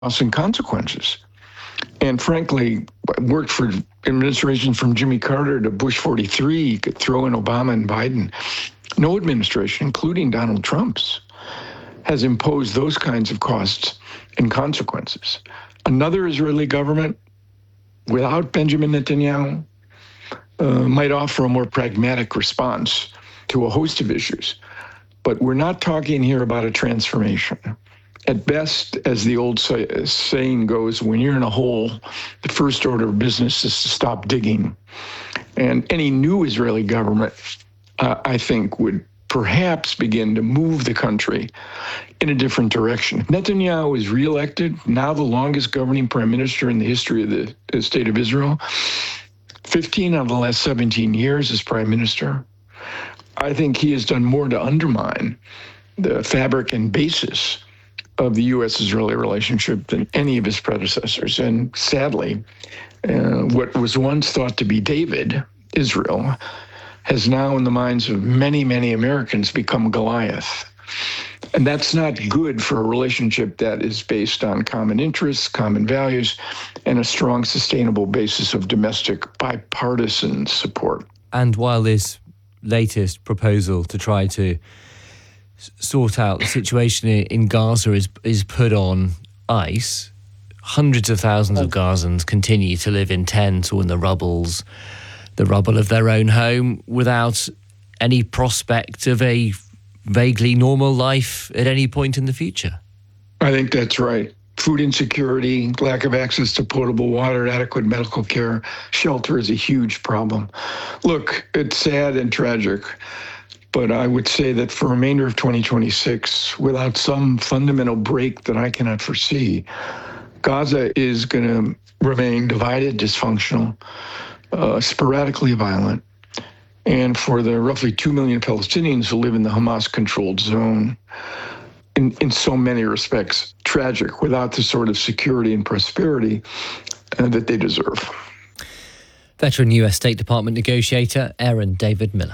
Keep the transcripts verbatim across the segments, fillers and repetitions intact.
and consequences. And frankly, worked for administrations from Jimmy Carter to Bush forty-three. You could throw in Obama and Biden. No administration, including Donald Trump's, has imposed those kinds of costs and consequences. Another Israeli government, without Benjamin Netanyahu, uh, might offer a more pragmatic response to a host of issues. But we're not talking here about a transformation. At best, as the old say, saying goes, when you're in a hole, the first order of business is to stop digging. And any new Israeli government, uh, I think, would perhaps begin to move the country in a different direction. Netanyahu is reelected, now the longest governing prime minister in the history of the, the state of Israel. fifteen out of the last seventeen years as prime minister. I think he has done more to undermine the fabric and basis of the U S-Israeli relationship than any of his predecessors. And sadly, uh, what was once thought to be David, Israel, has now in the minds of many, many Americans become Goliath. And that's not good for a relationship that is based on common interests, common values, and a strong, sustainable basis of domestic bipartisan support. And while this latest proposal to try to sort out the situation in Gaza is is put on ice, hundreds of thousands of Gazans continue to live in tents or in the rubbles, the rubble of their own home, without any prospect of a vaguely normal life at any point in the future. I think that's right. Food insecurity, lack of access to potable water, adequate medical care, shelter is a huge problem. Look, it's sad and tragic, but I would say that for the remainder of twenty twenty-six, without some fundamental break that I cannot foresee, Gaza is going to remain divided, dysfunctional, uh, sporadically violent. And for the roughly two million Palestinians who live in the Hamas-controlled zone, in, in so many respects, tragic, without the sort of security and prosperity uh, that they deserve. Veteran U S State Department negotiator Aaron David Miller.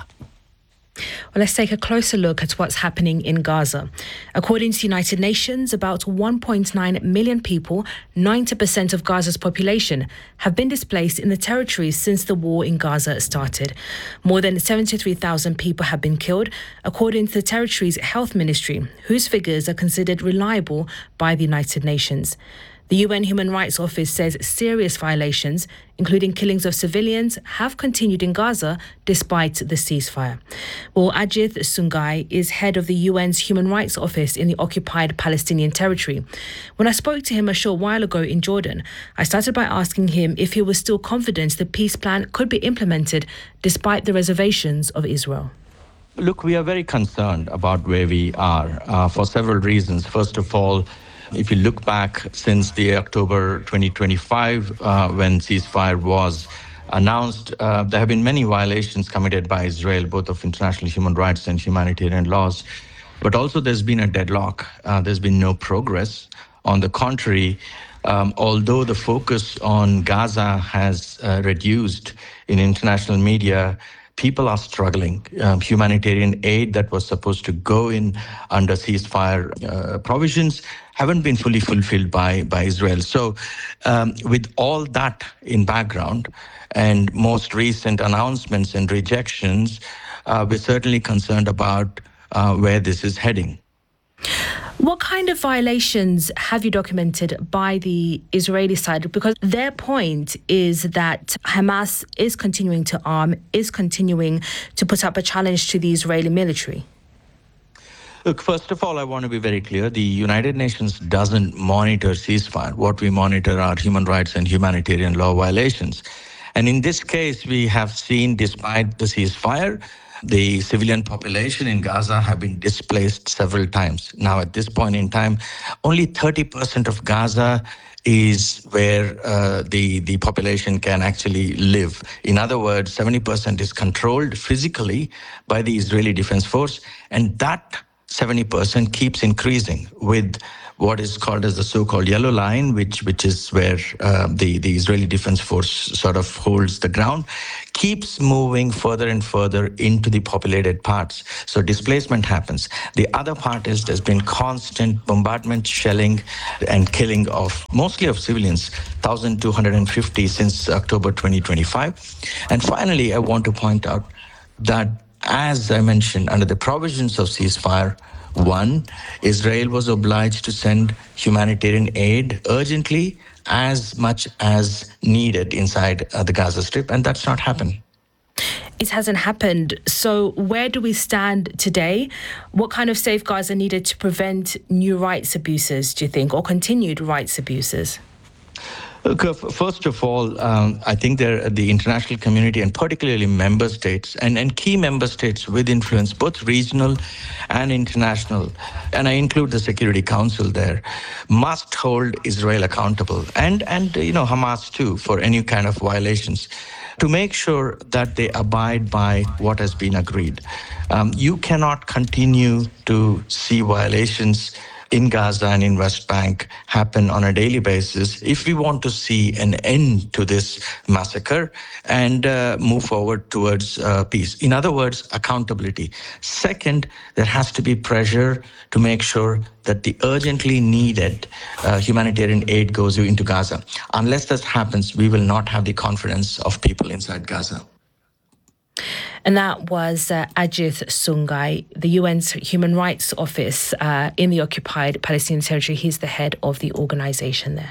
Well, let's take a closer look at what's happening in Gaza. According to the United Nations, about one point nine million people, ninety percent of Gaza's population, have been displaced in the territories since the war in Gaza started. More than seventy-three thousand people have been killed, according to the territory's health ministry, whose figures are considered reliable by the United Nations. The U N Human Rights Office says serious violations, including killings of civilians, have continued in Gaza despite the ceasefire. Well, Ajith Sungai is head of the U N's Human Rights Office in the occupied Palestinian territory. When I spoke to him a short while ago in Jordan, I started by asking him if he was still confident the peace plan could be implemented despite the reservations of Israel. Look, we are very concerned about where we are uh, for several reasons. First of all, if you look back since the October twenty twenty-five, uh, when ceasefire was announced, uh, there have been many violations committed by Israel, both of international human rights and humanitarian laws. But also there's been a deadlock. Uh, there's been no progress. On the contrary, um, although the focus on Gaza has uh, reduced in international media, people are struggling. Um, humanitarian aid that was supposed to go in under ceasefire uh, provisions haven't been fully fulfilled by, by Israel. So um, with all that in background and most recent announcements and rejections, uh, we're certainly concerned about uh, where this is heading. What kind of violations have you documented by the Israeli side? Because their point is that Hamas is continuing to arm, is continuing to put up a challenge to the Israeli military. Look, first of all, I want to be very clear. The United Nations doesn't monitor ceasefire. What we monitor are human rights and humanitarian law violations. And in this case, we have seen, despite the ceasefire, the civilian population in Gaza have been displaced several times. Now, at this point in time, only thirty percent of Gaza is where uh, the, the population can actually live. In other words, seventy percent is controlled physically by the Israeli Defense Force, and that seventy percent keeps increasing with what is called as the so-called yellow line, which which is where uh, the, the Israeli Defense Force sort of holds the ground, keeps moving further and further into the populated parts. So displacement happens. The other part is there's been constant bombardment, shelling, and killing of mostly of civilians, one thousand two hundred fifty since October twenty twenty-five. And finally, I want to point out that, as I mentioned, under the provisions of ceasefire, one, Israel was obliged to send humanitarian aid urgently, as much as needed inside uh, the Gaza Strip, and that's not happened. It hasn't happened. So where do we stand today? What kind of safeguards are needed to prevent new rights abuses, do you think, or continued rights abuses? Look, uh, first of all, um, I think there, the international community, and particularly member states, and, and key member states with influence, both regional and international, and I include the Security Council there, must hold Israel accountable, and, and you know, Hamas too, for any kind of violations, to make sure that they abide by what has been agreed. Um, you cannot continue to see violations in Gaza and in West Bank happen on a daily basis if we want to see an end to this massacre and uh, move forward towards uh, peace. In other words, accountability. Second, there has to be pressure to make sure that the urgently needed uh, humanitarian aid goes into Gaza. Unless this happens, we will not have the confidence of people inside Gaza. And that was uh, Ajith Sungai, the U N's Human Rights Office uh, in the occupied Palestinian territory. He's the head of the organisation there.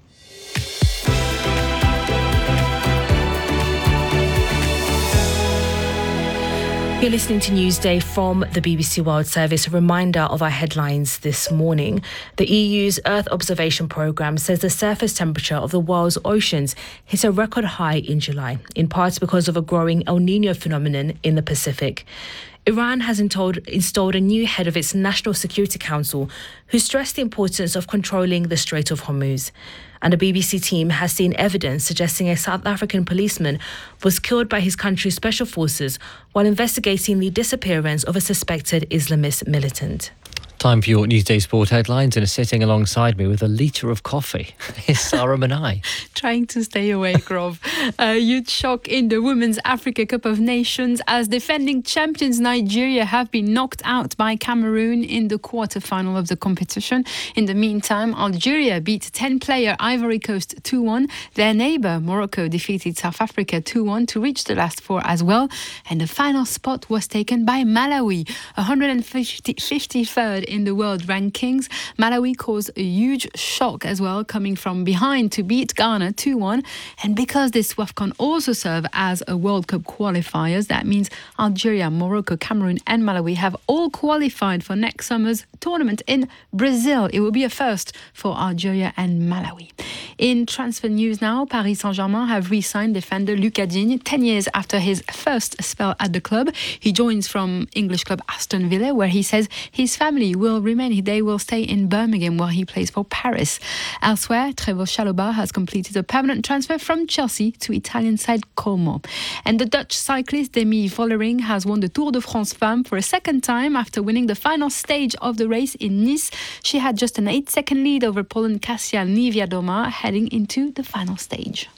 You're listening to Newsday from the B B C World Service. A reminder of our headlines this morning. The E U's Earth Observation Programme says the surface temperature of the world's oceans hit a record high in July, in part because of a growing El Niño phenomenon in the Pacific. Iran has installed, installed a new head of its National Security Council who stressed the importance of controlling the Strait of Hormuz. And a B B C team has seen evidence suggesting a South African policeman was killed by his country's special forces while investigating the disappearance of a suspected Islamist militant. Time for your Newsday Sport headlines, and sitting alongside me with a litre of coffee is Sarah Manai. Trying to stay awake, Rob. A huge shock in the Women's Africa Cup of Nations as defending champions Nigeria have been knocked out by Cameroon in the quarter-final of the competition. In the meantime, Algeria beat ten-player Ivory Coast two one. Their neighbour, Morocco, defeated South Africa two one to reach the last four as well. And the final spot was taken by Malawi, one hundred fifty-third in the world rankings. Malawi caused a huge shock as well, coming from behind to beat Ghana two one. And because this WAFCON also serve as a World Cup qualifiers, that means Algeria, Morocco, Cameroon and Malawi have all qualified for next summer's tournament in Brazil. It will be a first for Algeria and Malawi. In transfer news now, Paris Saint-Germain have re-signed defender Lucas Digne ten years after his first spell at the club. He joins from English club Aston Villa, where he says his family will remain. They will stay in Birmingham while he plays for Paris. Elsewhere, Trevoh Chalobah has completed a permanent transfer from Chelsea to Italian side Como. And the Dutch cyclist Demi Vollering has won the Tour de France Femmes for a second time after winning the final stage of the race in Nice. She had just an eight-second lead over Poland Kasia Niewiadoma heading into the final stage.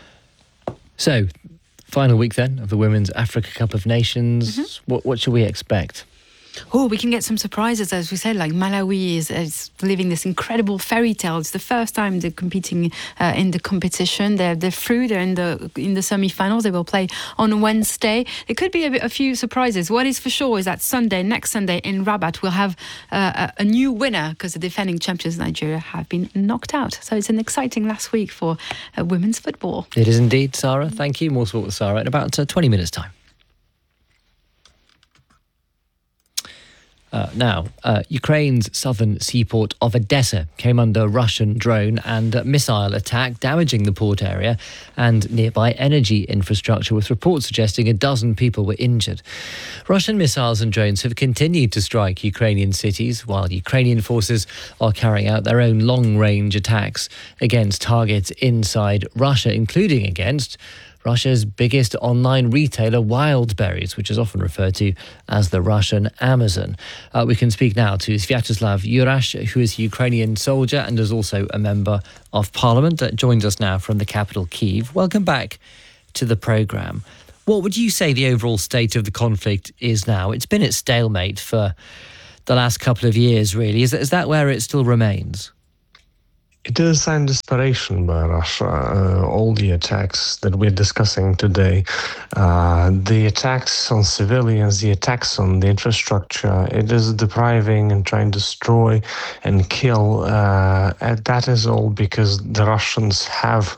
So, final week then of the Women's Africa Cup of Nations. Mm-hmm. What, what should we expect? Oh, we can get some surprises, as we said, like Malawi is, is living this incredible fairy tale. It's the first time they're competing uh, in the competition. They're, they're through, they're in the in the semi-finals. They will play on Wednesday. There could be a, bit, a few surprises. What is for sure is that Sunday, next Sunday in Rabat, we'll have uh, a, a new winner because the defending champions Nigeria have been knocked out. So it's an exciting last week for uh, women's football. It is indeed, Sarah. Thank you. More sport with Sarah in about uh, twenty minutes' time. Uh, now, uh, Ukraine's southern seaport of Odessa came under Russian drone and uh, missile attack, damaging the port area and nearby energy infrastructure, with reports suggesting a dozen people were injured. Russian missiles and drones have continued to strike Ukrainian cities, while Ukrainian forces are carrying out their own long-range attacks against targets inside Russia, including against Russia's biggest online retailer, Wildberries, which is often referred to as the Russian Amazon. Uh, we can speak now to Sviatoslav Yurash, who is a Ukrainian soldier and is also a member of parliament, that joins us now from the capital, Kyiv. Welcome back to the programme. What would you say the overall state of the conflict is now? It's been at stalemate for the last couple of years, really. Is that, is that where it still remains? It is a sign of desperation by Russia, uh, all the attacks that we're discussing today. Uh, the attacks on civilians, the attacks on the infrastructure, it is depriving and trying to destroy and kill. Uh, and that is all because the Russians have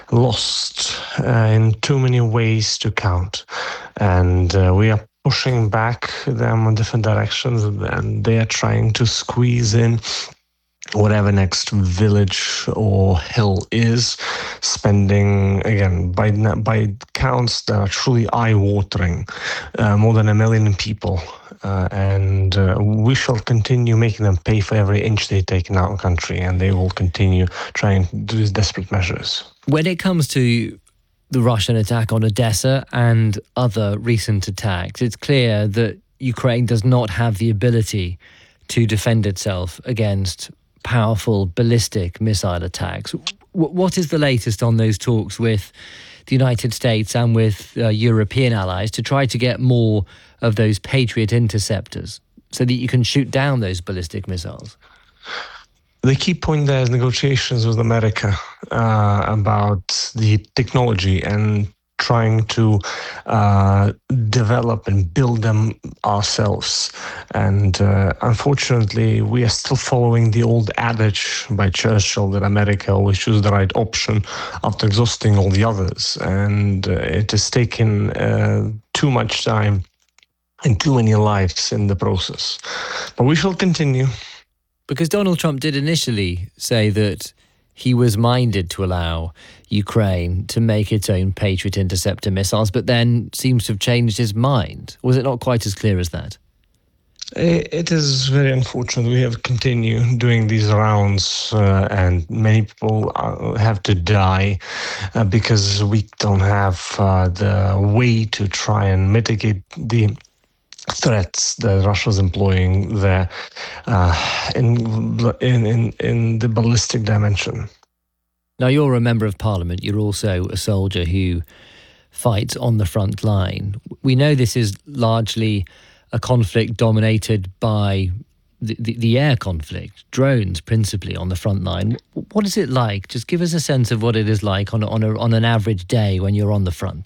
lost uh, in too many ways to count. And uh, we are pushing back them in different directions, and they are trying to squeeze in whatever next village or hill is, spending, again, by by counts that are truly eye-watering, uh, more than a million people. Uh, and uh, we shall continue making them pay for every inch they take in our country, and they will continue trying to do these desperate measures. When it comes to the Russian attack on Odessa and other recent attacks, it's clear that Ukraine does not have the ability to defend itself against powerful ballistic missile attacks. What is the latest on those talks with the United States and with uh, European allies to try to get more of those Patriot interceptors so that you can shoot down those ballistic missiles? The key point there is negotiations with America uh, about the technology and trying to uh, develop and build them ourselves. And uh, unfortunately, we are still following the old adage by Churchill that America always chooses the right option after exhausting all the others. And uh, it has taken uh, too much time and too many lives in the process. But we shall continue. Because Donald Trump did initially say that he was minded to allow Ukraine to make its own Patriot interceptor missiles, but then seems to have changed his mind. Was it not quite as clear as that? It is very unfortunate. We have continued doing these rounds, uh, and many people uh, have to die uh, because we don't have uh, the way to try and mitigate the threats that Russia's employing there uh, in, in in in the ballistic dimension. Now, you're a member of parliament. You're also a soldier who fights on the front line. We know this is largely a conflict dominated by the, the, the air conflict, drones principally on the front line. What is it like? Just give us a sense of what it is like on a, on a, on an average day when you're on the front.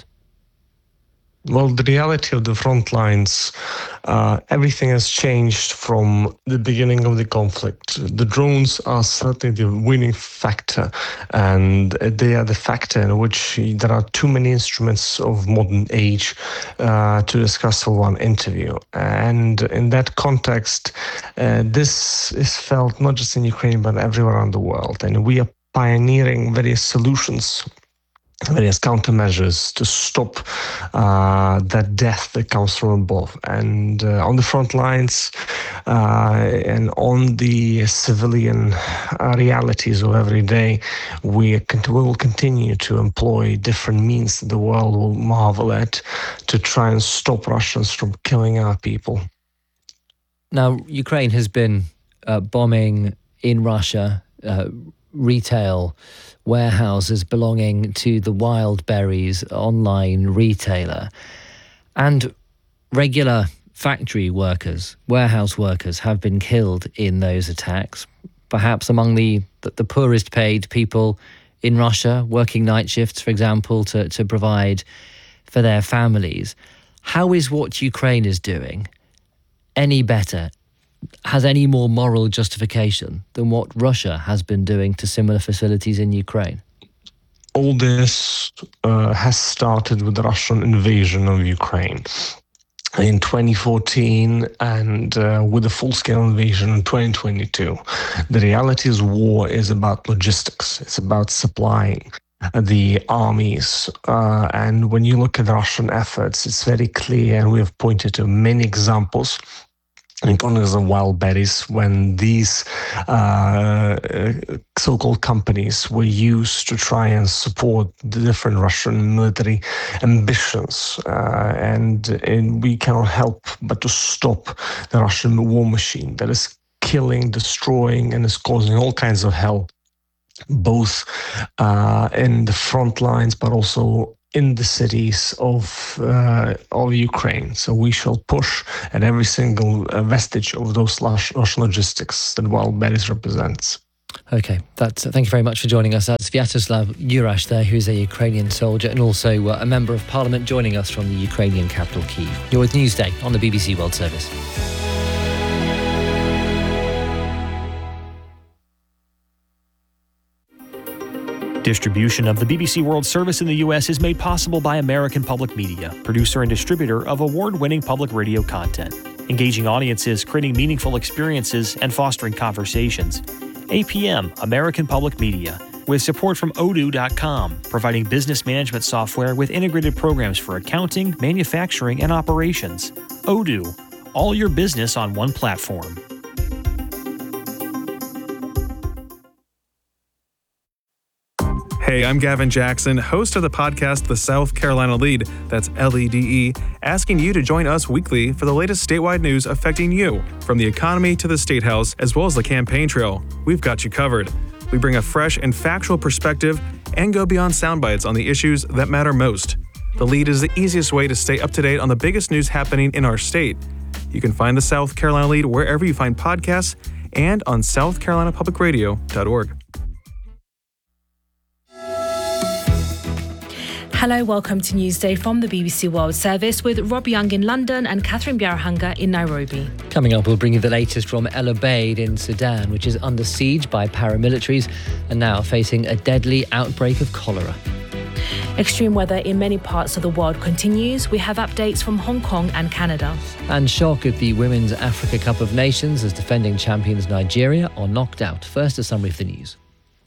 Well, the reality of the front lines, uh, everything has changed from the beginning of the conflict. The drones are certainly the winning factor, and they are the factor in which there are too many instruments of modern age uh, to discuss for one interview. And in that context, uh, this is felt not just in Ukraine, but everywhere around the world. And we are pioneering various solutions, various countermeasures to stop uh, that death that comes from above. And uh, on the front lines uh, and on the civilian uh, realities of every day, we, we will continue to employ different means that the world will marvel at to try and stop Russians from killing our people. Now, Ukraine has been uh, bombing in Russia uh, retail warehouses belonging to the Wildberries online retailer. And regular factory workers, warehouse workers, have been killed in those attacks, perhaps among the, the, the poorest paid people in Russia, working night shifts, for example, to, to provide for their families. How is what Ukraine is doing any better, has any more moral justification than what Russia has been doing to similar facilities in Ukraine? All this uh, has started with the Russian invasion of Ukraine in twenty fourteen and uh, with a full-scale invasion in twenty twenty-two. The reality is war is about logistics. It's about supplying the armies. Uh, and when you look at the Russian efforts, it's very clear, and we have pointed to many examples encounters of wild berries when these uh, so-called companies were used to try and support the different Russian military ambitions. Uh, and, and we cannot help but to stop the Russian war machine that is killing, destroying, and is causing all kinds of hell, both uh, in the front lines, but also in the cities of uh, of Ukraine. So we shall push at every single uh, vestige of those Russian logistics that wild berries represents. Okay, that's, thank you very much for joining us. That's Sviatoslav Yurash there, who's a Ukrainian soldier and also uh, a member of parliament joining us from the Ukrainian capital, Kyiv. You're with Newsday on the B B C World Service. Distribution of the B B C World Service in the U S is made possible by American Public Media, producer and distributor of award-winning public radio content, engaging audiences, creating meaningful experiences, and fostering conversations. A P M, American Public Media, with support from odoo dot com, providing business management software with integrated programs for accounting, manufacturing, and operations. Odoo, all your business on one platform. Hey, I'm Gavin Jackson, host of the podcast The South Carolina Lead, that's L E D E, asking you to join us weekly for the latest statewide news affecting you, from the economy to the State House, as well as the campaign trail. We've got you covered. We bring a fresh and factual perspective and go beyond sound bites on the issues that matter most. The Lead is the easiest way to stay up to date on the biggest news happening in our state. You can find the South Carolina Lead wherever you find podcasts and on south carolina public radio dot org. Hello, welcome to Newsday from the B B C World Service with Rob Young in London and Catherine Biarahanga in Nairobi. Coming up, we'll bring you the latest from El Obeid in Sudan, which is under siege by paramilitaries and now facing a deadly outbreak of cholera. Extreme weather in many parts of the world continues. We have updates from Hong Kong and Canada. And shock at the Women's Africa Cup of Nations as defending champions Nigeria are knocked out. First, a summary of the news.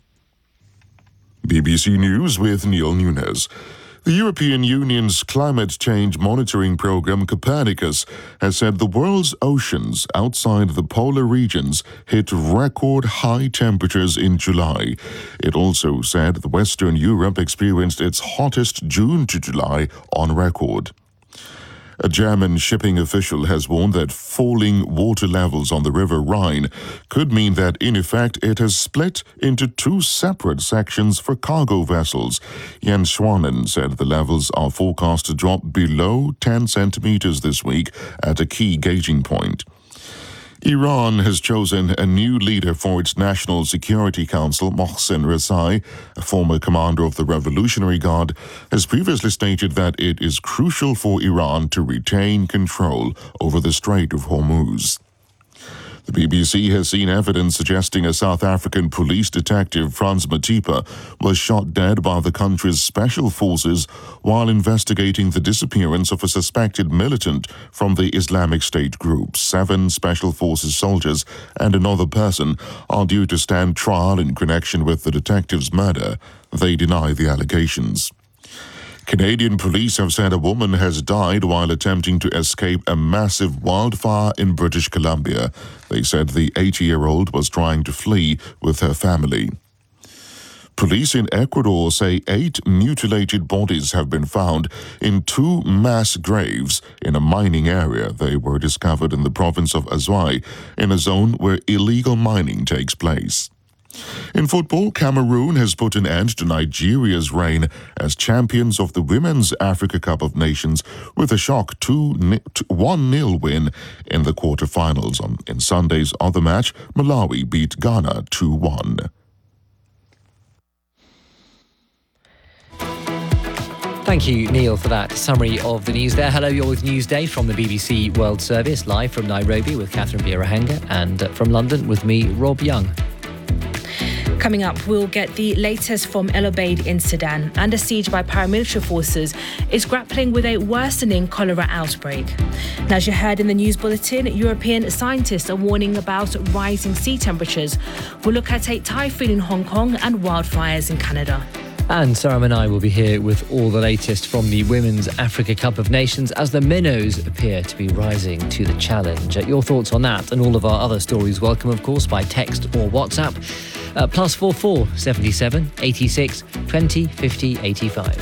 B B C News with Neil Nunes. The European Union's climate change monitoring program Copernicus has said the world's oceans outside the polar regions hit record high temperatures in July. It also said that Western Europe experienced its hottest June to July on record. A German shipping official has warned that falling water levels on the River Rhine could mean that, in effect, it has split into two separate sections for cargo vessels. Jens Schwanen said the levels are forecast to drop below ten centimeters this week at a key gauging point. Iran has chosen a new leader for its National Security Council. Mohsen Rezai, a former commander of the Revolutionary Guard, has previously stated that it is crucial for Iran to retain control over the Strait of Hormuz. The B B C has seen evidence suggesting a South African police detective, Frans Matipa, was shot dead by the country's special forces while investigating the disappearance of a suspected militant from the Islamic State group. Seven special forces soldiers and another person are due to stand trial in connection with the detective's murder. They deny the allegations. Canadian police have said a woman has died while attempting to escape a massive wildfire in British Columbia. They said the eighty-year-old was trying to flee with her family. Police in Ecuador say eight mutilated bodies have been found in two mass graves in a mining area. They were discovered in the province of Azuay, in a zone where illegal mining takes place. In football, Cameroon has put an end to Nigeria's reign as champions of the Women's Africa Cup of Nations with a shock one nil win in the quarterfinals. In Sunday's other match, Malawi beat Ghana two one. Thank you, Neil, for that summary of the news there. Hello, you're with Newsday from the B B C World Service, live from Nairobi with Catherine Biarahanga, and from London with me, Rob Young. Coming up, we'll get the latest from El Obeid in Sudan. Under siege by paramilitary forces, is grappling with a worsening cholera outbreak. Now, as you heard in the news bulletin, European scientists are warning about rising sea temperatures. We'll look at a typhoon in Hong Kong and wildfires in Canada. And Sarah and I will be here with all the latest from the Women's Africa Cup of Nations as the minnows appear to be rising to the challenge. Uh, your thoughts on that and all of our other stories welcome, of course, by text or WhatsApp. Uh, plus four four seventy seven eighty six twenty fifty eighty five.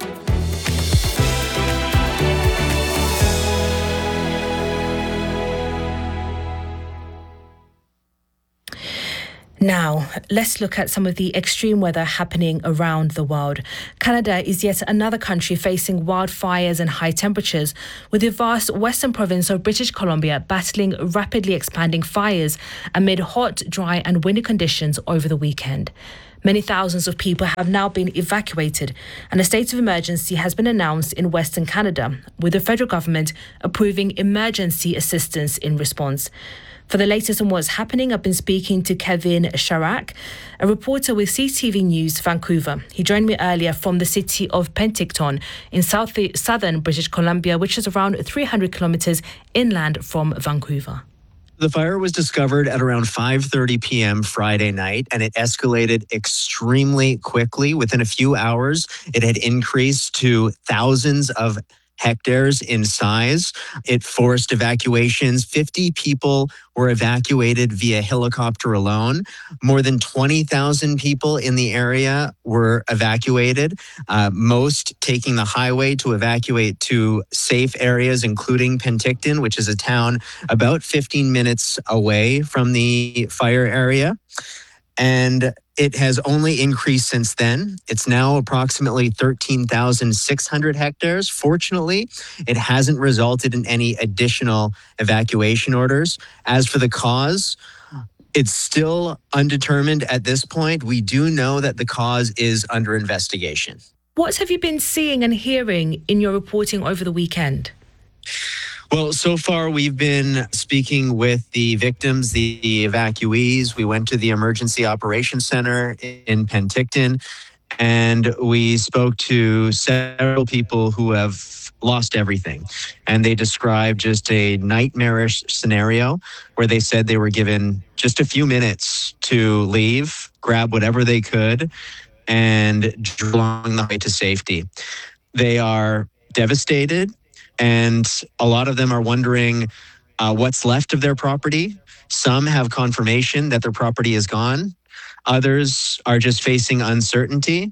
Now, let's look at some of the extreme weather happening around the world. Canada is yet another country facing wildfires and high temperatures, with the vast western province of British Columbia battling rapidly expanding fires amid hot, dry and windy conditions over the weekend. Many thousands of people have now been evacuated, and a state of emergency has been announced in Western Canada, with the federal government approving emergency assistance in response. For the latest on what's happening, I've been speaking to Kevin Sharak, a reporter with C T V News Vancouver. He joined me earlier from the city of Penticton in south, southern British Columbia, which is around three hundred kilometres inland from Vancouver. The fire was discovered at around five thirty p.m. Friday night, and it escalated extremely quickly. Within a few hours, it had increased to thousands of hectares in size. It forced evacuations. fifty people were evacuated via helicopter alone. More than twenty thousand people in the area were evacuated, uh, most taking the highway to evacuate to safe areas, including Penticton, which is a town about fifteen minutes away from the fire area. And it has only increased since then. It's now approximately thirteen thousand six hundred hectares. Fortunately, it hasn't resulted in any additional evacuation orders. As for the cause, it's still undetermined at this point. We do know that the cause is under investigation. What have you been seeing and hearing in your reporting over the weekend? Well, so far we've been speaking with the victims, the, the evacuees. We went to the Emergency Operations Center in Penticton, and we spoke to several people who have lost everything. And they described just a nightmarish scenario where they said they were given just a few minutes to leave, grab whatever they could, and drive along the way to safety. They are devastated. And a lot of them are wondering uh, what's left of their property. Some have confirmation that their property is gone. Others are just facing uncertainty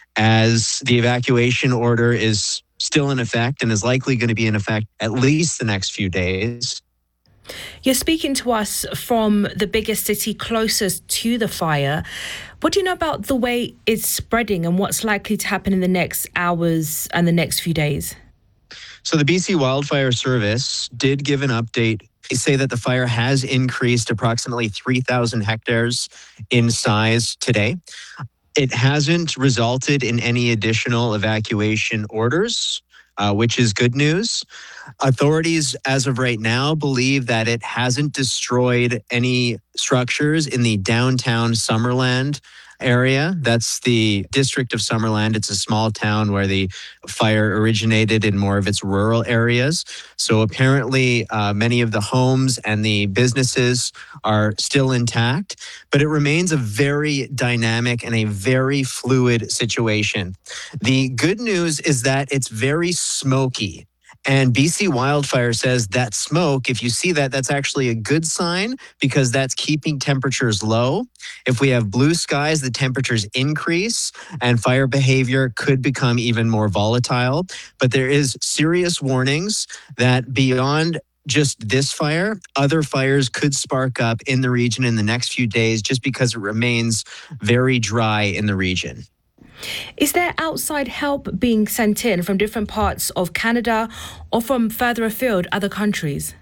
as the evacuation order is still in effect and is likely going to be in effect at least the next few days. You're speaking to us from the biggest city closest to the fire. What do you know about the way it's spreading and what's likely to happen in the next hours and the next few days? So the B C Wildfire Service did give an update. They say that the fire has increased approximately three thousand hectares in size today. It hasn't resulted in any additional evacuation orders, uh, which is good news. Authorities, as of right now, believe that it hasn't destroyed any structures in the downtown Summerland area. That's the district of Summerland. It's a small town where the fire originated in more of its rural areas. So apparently uh, many of the homes and the businesses are still intact, but it remains a very dynamic and a very fluid situation. The good news is that it's very smoky. And B C Wildfire says that smoke, if you see that, that's actually a good sign because that's keeping temperatures low. If we have blue skies, the temperatures increase and fire behavior could become even more volatile. But there is serious warnings that beyond just this fire, other fires could spark up in the region in the next few days just because it remains very dry in the region. Is there outside help being sent in from different parts of Canada or from further afield, other countries?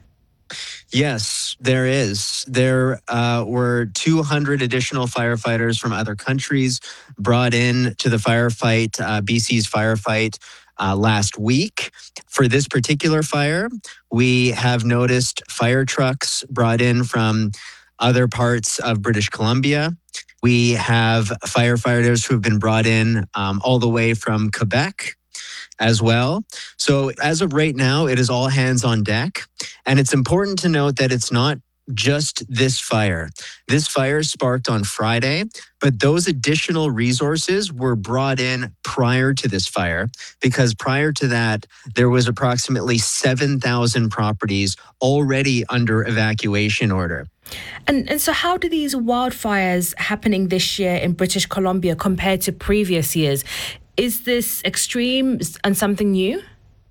Yes, there is. There uh, were two hundred additional firefighters from other countries brought in to the firefight, uh, B C's firefight, uh, last week. For this particular fire, we have noticed fire trucks brought in from other parts of British Columbia. We have firefighters who have been brought in um, all the way from Quebec as well. So as of right now, it is all hands on deck. And it's important to note that it's not just this fire. This fire sparked on Friday, but those additional resources were brought in prior to this fire because prior to that, there was approximately seven thousand properties already under evacuation order. And, and so how do these wildfires happening this year in British Columbia compare to previous years? Is this extreme and something new?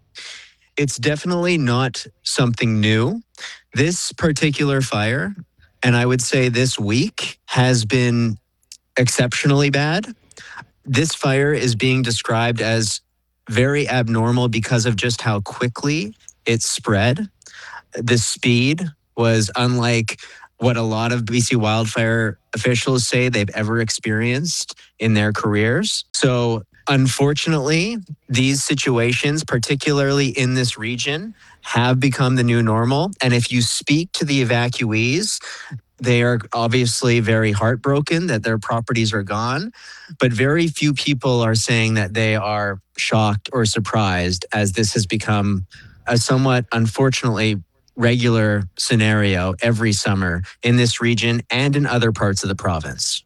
It's definitely not something new. This particular fire, and I would say this week, has been exceptionally bad. This fire is being described as very abnormal because of just how quickly it spread. The speed was unlike what a lot of B C wildfire officials say they've ever experienced in their careers. So unfortunately, these situations, particularly in this region, have become the new normal. And if you speak to the evacuees, they are obviously very heartbroken that their properties are gone. But very few people are saying that they are shocked or surprised, as this has become a somewhat, unfortunately, regular scenario every summer in this region and in other parts of the province.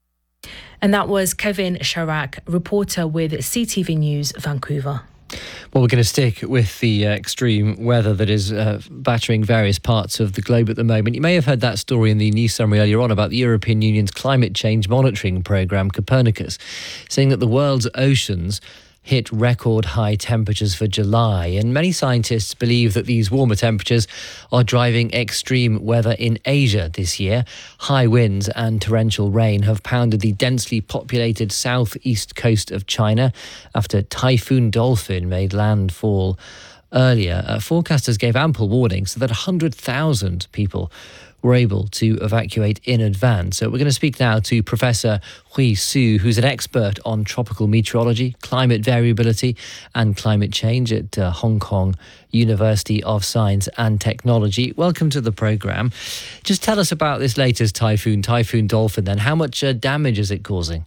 And that was Kevin Sharak, reporter with C T V News, Vancouver. Well, we're going to stick with the uh, extreme weather that is uh, battering various parts of the globe at the moment. You may have heard that story in the news summary earlier on about the European Union's climate change monitoring programme, Copernicus, saying that the world's oceans hit record high temperatures for July. And many scientists believe that these warmer temperatures are driving extreme weather in Asia this year. High winds and torrential rain have pounded the densely populated southeast coast of China after Typhoon Dolphin made landfall earlier. Uh, forecasters gave ample warning so that one hundred thousand people were able to evacuate in advance. So we're going to speak now to Professor Hui Su, who's an expert on tropical meteorology, climate variability and climate change at uh, Hong Kong University of Science and Technology. Welcome to the programme. Just tell us about this latest typhoon, Typhoon Dolphin then. How much uh, damage is it causing?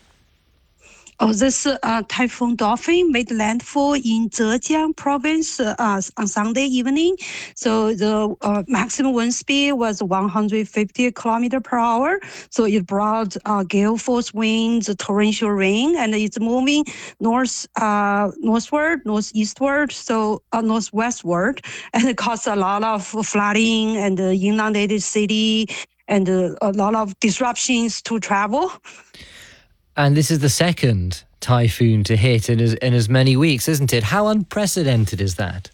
Oh, this uh, Typhoon Dolphin made landfall in Zhejiang province uh, on Sunday evening. So the uh, maximum wind speed was one hundred fifty kilometers per hour. So it brought uh, gale force winds, torrential rain, and it's moving north, uh, northward, northeastward, so uh, northwestward, and it caused a lot of flooding and uh, inundated city and uh, a lot of disruptions to travel. And this is the second typhoon to hit in as, in as many weeks, isn't it? How unprecedented is that?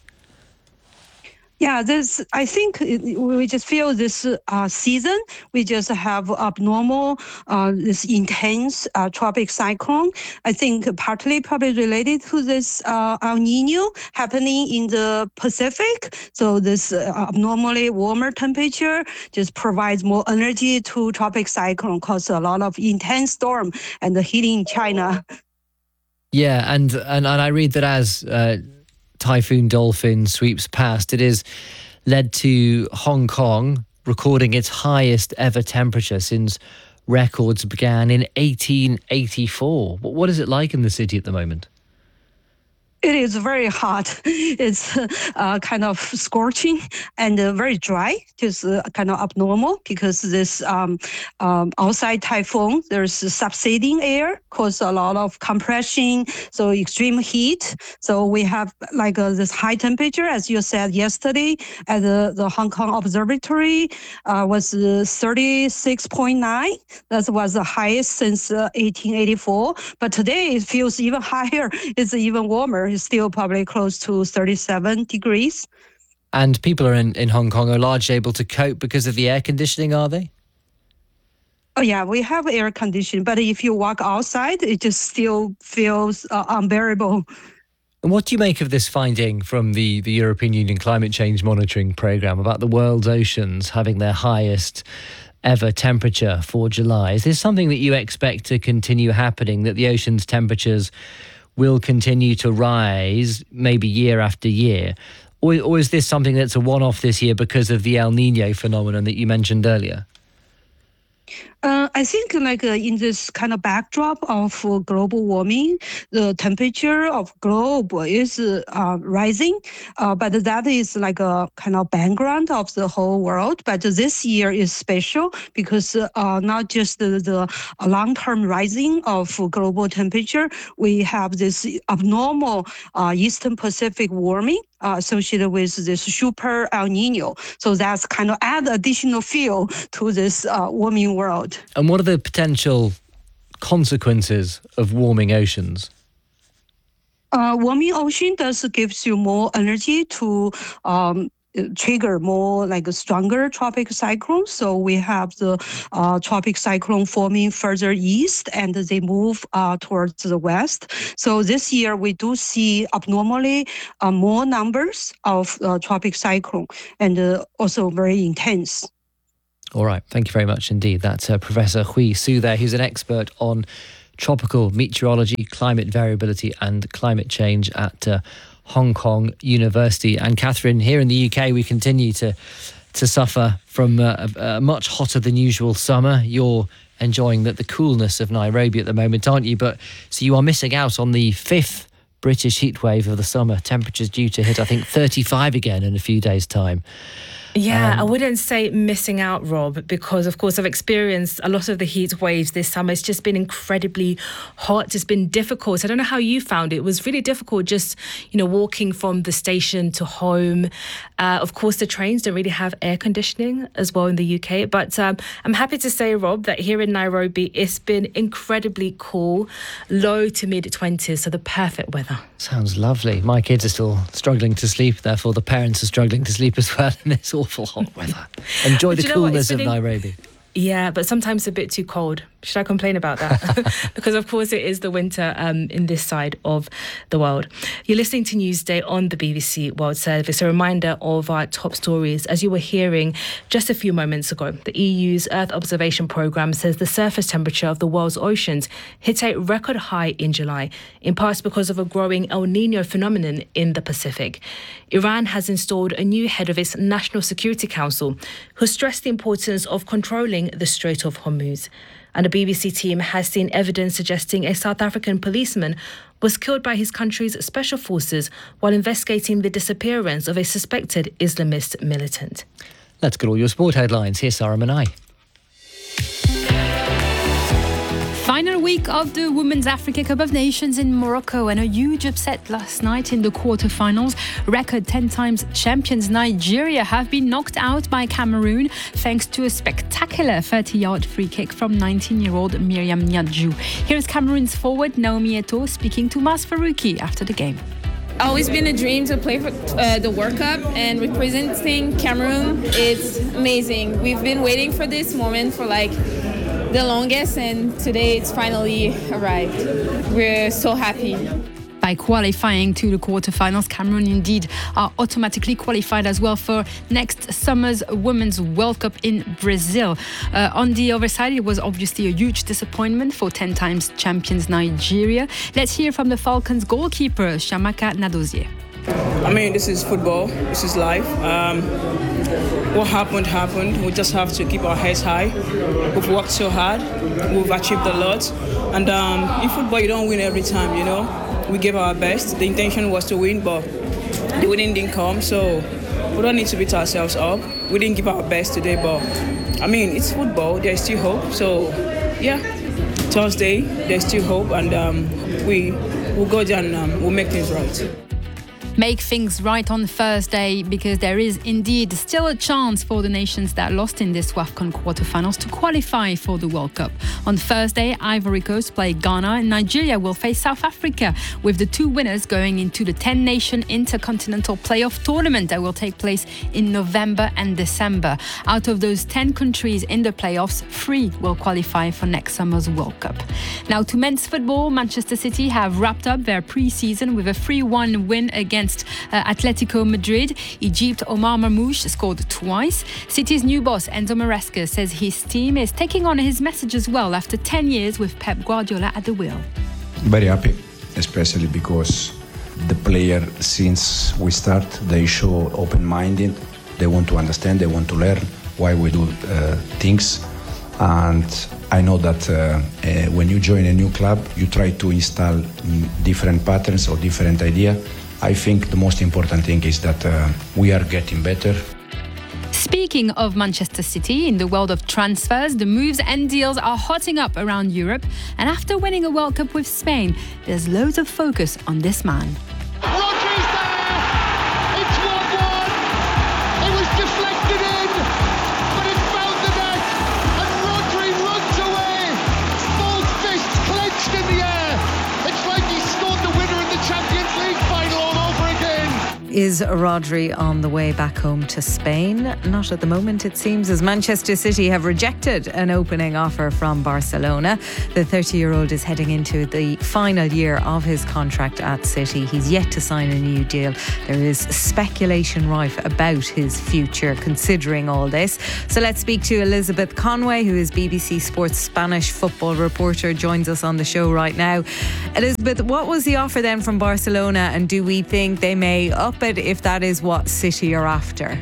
Yeah, this. I think it, we just feel this uh, season, we just have abnormal, uh, this intense uh, tropic cyclone. I think partly probably related to this uh, El Nino happening in the Pacific. So this uh, abnormally warmer temperature just provides more energy to tropic cyclone, cause a lot of intense storm and hitting China. Yeah, and and, and I read that as Uh, Typhoon Dolphin sweeps past, it has led to Hong Kong recording its highest ever temperature since records began in eighteen eighty-four. What is it like in the city at the moment? It is very hot. It's uh, kind of scorching and uh, very dry, just uh, kind of abnormal because this um, um, outside typhoon, there's subsiding air, cause a lot of compression, so extreme heat. So we have like uh, this high temperature, as you said yesterday, at the, the Hong Kong Observatory uh, was uh, thirty-six point nine. That was the highest since uh, eighteen eighty-four. But today it feels even higher. It's even warmer. It's still probably close to thirty-seven degrees. And people are in, in Hong Kong are largely able to cope because of the air conditioning, are they? Oh, yeah, we have air conditioning, but if you walk outside, it just still feels uh, unbearable. And what do you make of this finding from the, the European Union Climate Change Monitoring Programme about the world's oceans having their highest ever temperature for July? Is this something that you expect to continue happening, that the ocean's temperatures will continue to rise maybe year after year? Or, or is this something that's a one-off this year because of the El Nino phenomenon that you mentioned earlier? Uh, I think like uh, in this kind of backdrop of uh, global warming, the temperature of globe is uh, rising, uh, but that is like a kind of background of the whole world. But this year is special because uh, not just the, the long-term rising of global temperature, we have this abnormal uh, Eastern Pacific warming uh, associated with this super El Nino. So that's kind of add additional fuel to this uh, warming world. And what are the potential consequences of warming oceans? Uh, warming ocean does gives you more energy to um, trigger more like a stronger tropic cyclone. So we have the uh, tropic cyclone forming further east and they move uh, towards the west. So this year we do see abnormally uh, more numbers of uh, tropic cyclone and uh, also very intense. All right, thank you very much indeed. That's uh, Professor Hui Su there, who's an expert on tropical meteorology, climate variability and climate change at uh, Hong Kong University. And Catherine, here in the U K, we continue to to suffer from uh, a, a much hotter than usual summer. You're enjoying the, the coolness of Nairobi at the moment, aren't you? But so you are missing out on the fifth British heatwave of the summer. Temperatures due to hit, I think, thirty-five again in a few days' time. Yeah, Um, I wouldn't say missing out, Rob, because of course I've experienced a lot of the heat waves this summer. It's just been incredibly hot. It's been difficult. I don't know how you found it. It was really difficult just, you know, walking from the station to home. Uh, of course, the trains don't really have air conditioning as well in the U K. But um, I'm happy to say, Rob, that here in Nairobi, it's been incredibly cool, low to mid twenties, so the perfect weather. Sounds lovely. My kids are still struggling to sleep, therefore the parents are struggling to sleep as well in this awful hot weather. Enjoy But the you know what? coolness It's of been in- Nairobi. Yeah, but sometimes a bit too cold. Should I complain about that? Because, of course, it is the winter um, in this side of the world. You're listening to Newsday on the B B C World Service. A reminder of our top stories. As you were hearing just a few moments ago, the E U's Earth Observation Programme says the surface temperature of the world's oceans hit a record high in July, in part because of a growing El Nino phenomenon in the Pacific. Iran has installed a new head of its National Security Council, who stressed the importance of controlling the Strait of Hormuz. And a B B C team has seen evidence suggesting a South African policeman was killed by his country's special forces while investigating the disappearance of a suspected Islamist militant. Let's get all your sport headlines. Here's Sarah Manai. Final week of the Women's Africa Cup of Nations in Morocco, and a huge upset last night in the quarterfinals. Record ten times champions Nigeria have been knocked out by Cameroon thanks to a spectacular thirty-yard free kick from nineteen-year-old Miriam Nyadju. Here's Cameroon's forward Naomi Eto'o speaking to Mas Farouki after the game. Always been a dream to play for uh, the World Cup, and representing Cameroon is amazing. We've been waiting for this moment for like the longest, and today it's finally arrived. We're so happy. By qualifying to the quarterfinals, Cameroon indeed are automatically qualified as well for next summer's Women's World Cup in Brazil. Uh, on the other side, it was obviously a huge disappointment for ten times champions Nigeria. Let's hear from the Falcons goalkeeper, Shamaka Nadozie. I mean, this is football. This is life. Um, what happened, happened. We just have to keep our heads high. We've worked so hard. We've achieved a lot. And um, in football, you don't win every time, you know. We gave our best. The intention was to win, but the winning didn't come. So we don't need to beat ourselves up. We didn't give our best today, but I mean, it's football. There's still hope. So, yeah, Thursday, there's still hope. And um, we will go there and um, we'll make things right. Make things right on Thursday, because there is indeed still a chance for the nations that lost in this WAFCON quarterfinals to qualify for the World Cup. On Thursday, Ivory Coast play Ghana and Nigeria will face South Africa, with the two winners going into the ten-nation intercontinental playoff tournament that will take place in November and December. Out of those ten countries in the playoffs, three will qualify for next summer's World Cup. Now to men's football, Manchester City have wrapped up their pre-season with a three one win against Uh, Atletico Madrid. Egypt, Omar Marmoush scored twice. City's new boss, Enzo Maresca, says his team is taking on his message as well after ten years with Pep Guardiola at the wheel. Very happy, especially because the player, since we start, they show open-minded. They want to understand, they want to learn why we do uh, things. And I know that uh, uh, when you join a new club, you try to install mm, different patterns or different idea. I think the most important thing is that uh, we are getting better. Speaking of Manchester City, in the world of transfers, the moves and deals are hotting up around Europe. And after winning a World Cup with Spain, there's loads of focus on this man. Rodri's there! It's one one! It was deflected in, but it found the net, and Rodri runs away, both fists clenched in the air. It's like he scored the winner in the Champions League final all over again. Is Rodri on the way back home to Spain? Not at the moment, it seems, as Manchester City have rejected an opening offer from Barcelona. The thirty-year-old is heading into the final year of his contract at City. He's yet to sign a new deal. There is speculation rife about his future, considering all this. So let's speak to Elizabeth Conway, who is B B C Sports Spanish football reporter, joins us on the show right now. Elizabeth, what was the offer then from Barcelona, and do we think they may up it if that is what City are after?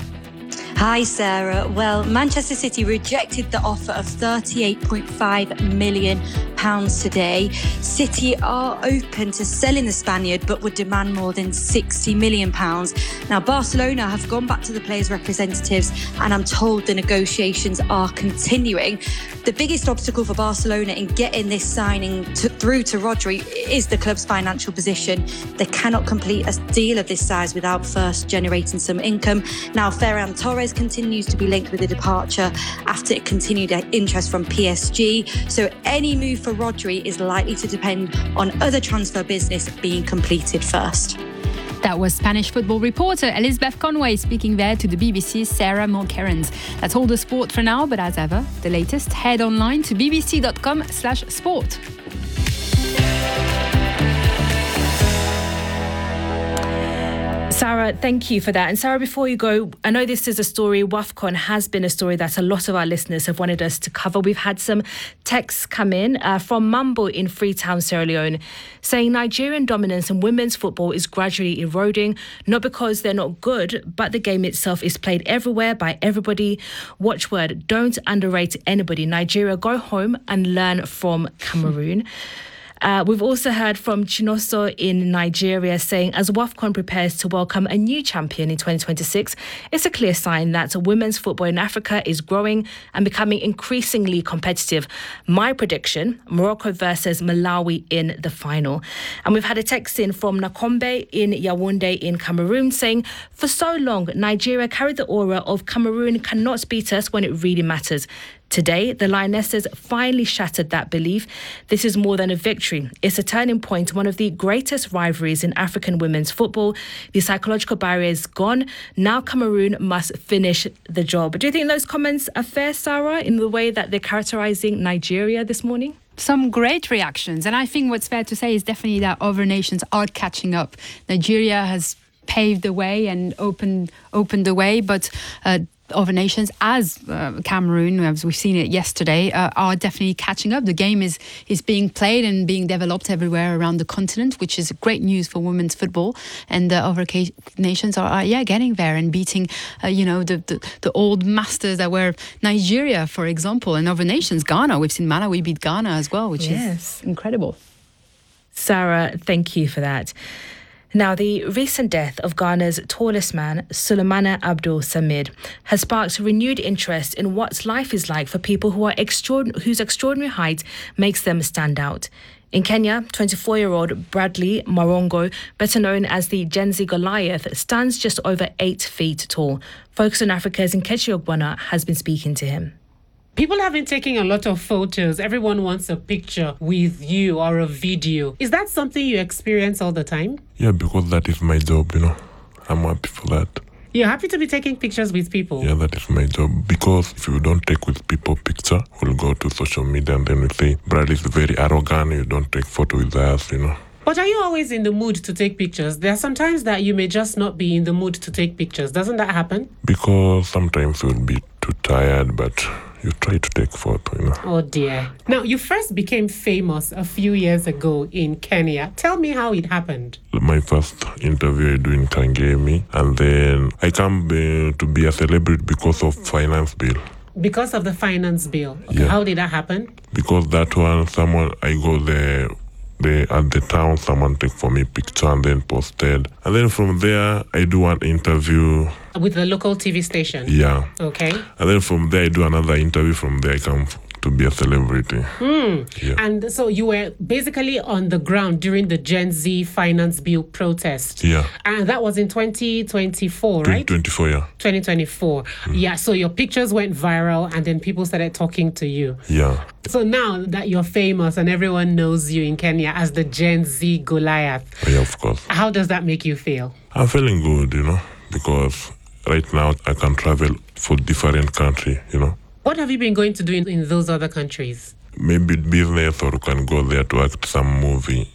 Hi Sarah. Well, Manchester City rejected the offer of thirty-eight point five million pounds today. City are open to selling the Spaniard but would demand more than sixty million pounds. Now, Barcelona have gone back to the players' representatives and I'm told the negotiations are continuing. The biggest obstacle for Barcelona in getting this signing to, through to Rodri is the club's financial position. They cannot complete a deal of this size without first generating some income. Now, Ferran Torres continues to be linked with a departure after it continued interest from P S G. So any move for Rodri is likely to depend on other transfer business being completed first. That was Spanish football reporter Elizabeth Conway speaking there to the B B C's Sarah Mulkerrans. That's all the sport for now, but as ever, the latest, head online to bbc.com slash sport. Sarah, thank you for that. And Sarah, before you go, I know this is a story, WAFCON has been a story that a lot of our listeners have wanted us to cover. We've had some texts come in uh, from Mambo in Freetown, Sierra Leone, saying Nigerian dominance in women's football is gradually eroding, not because they're not good, but the game itself is played everywhere by everybody. Watchword, don't underrate anybody. Nigeria, go home and learn from Cameroon. Uh, we've also heard from Chinoso in Nigeria saying, as WAFCON prepares to welcome a new champion in twenty twenty-six, it's a clear sign that women's football in Africa is growing and becoming increasingly competitive. My prediction, Morocco versus Malawi in the final. And we've had a text in from Nakombe in Yaoundé in Cameroon saying, for so long, Nigeria carried the aura of Cameroon cannot beat us when it really matters. Today, the Lionesses finally shattered that belief. This is more than a victory. It's a turning point, one of the greatest rivalries in African women's football. The psychological barrier is gone. Now Cameroon must finish the job. Do you think those comments are fair, Sarah, in the way that they're characterising Nigeria this morning? Some great reactions. And I think what's fair to say is definitely that other nations are catching up. Nigeria has paved the way and opened, opened the way, but... Uh, other nations, as uh, Cameroon, as we've seen it yesterday, uh, are definitely catching up. The game is is being played and being developed everywhere around the continent, which is great news for women's football. And the other ca- nations are, are, yeah, getting there and beating, uh, you know, the, the the old masters that were Nigeria, for example, and other nations. Ghana, we've seen Malawi beat Ghana as well, which yes. is incredible. Sarah, thank you for that. Now, the recent death of Ghana's tallest man, Sulemana Abdul Samid, has sparked renewed interest in what life is like for people who are extraordinary, whose extraordinary height makes them stand out. In Kenya, twenty-four-year-old Bradley Marongo, better known as the Gen Z Goliath, stands just over eight feet tall. Focus on Africa's Nkechi Ogbonna has been speaking to him. People have been taking a lot of photos. Everyone wants a picture with you or a video. Is that something you experience all the time? Yeah, because that is my job, you know. I'm happy for that. You're happy to be taking pictures with people? Yeah, that is my job. Because if you don't take with people picture, we'll go to social media and then we say, Brad is very arrogant, you don't take photo with us, you know. But are you always in the mood to take pictures? There are some times that you may just not be in the mood to take pictures. Doesn't that happen? Because sometimes you'll be too tired, but... you try to take photo, you know. Oh dear. Now, you first became famous a few years ago in Kenya. Tell me how it happened. My first interview I do in Kangemi, and then I come uh, to be a celebrity because of finance bill. Because of the finance bill. Okay, Yeah. how did that happen? Because that one, someone, I go there, they, at the town, someone take for me picture and then posted. And then from there, I do one interview. With the local T V station? Yeah. Okay. And then from there, I do another interview. From there, I come to be a celebrity. Hmm. Yeah. And so you were basically on the ground during the Gen Z finance bill protest. Yeah. And that was in twenty twenty-four, right? twenty twenty-four, yeah. twenty twenty-four. Yeah, so your pictures went viral and then people started talking to you. Yeah. So now that you're famous and everyone knows you in Kenya as the Gen Z Goliath, Yeah, of course. how does that make you feel? I'm feeling good, you know, because right now I can travel for different country, you know. What have you been going to do in, in those other countries? Maybe business, or you can go there to act some movie.